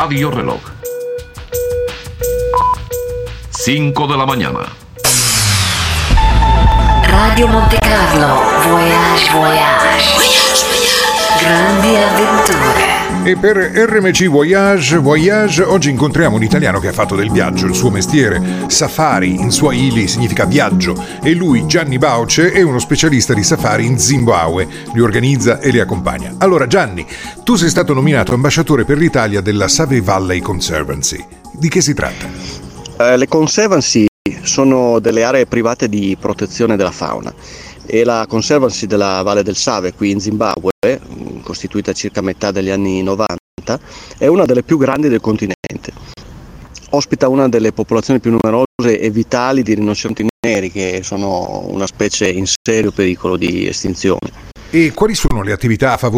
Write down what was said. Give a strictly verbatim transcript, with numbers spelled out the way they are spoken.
Radio Reloj. cinco de la mañana. Radio Monte Carlo, Voyage Voyage. Voyage Voyage. Grandi avventure. E per R M C Voyage Voyage oggi incontriamo un italiano che ha fatto del viaggio il suo mestiere. Safari in Swahili significa viaggio e lui, Gianni Bauce, è uno specialista di safari in Zimbabwe, li organizza e li accompagna. Allora Gianni, tu sei stato nominato ambasciatore per l'Italia della Save Valley Conservancy. Di che si tratta? Uh, le Conservancy sono delle aree private di protezione della fauna e la Conservancy della Valle del Save qui in Zimbabwe, costituita circa a metà degli anni novanta, è una delle più grandi del continente. Ospita una delle popolazioni più numerose e vitali di rinoceronti neri, che sono una specie in serio pericolo di estinzione. E quali sono le attività a favore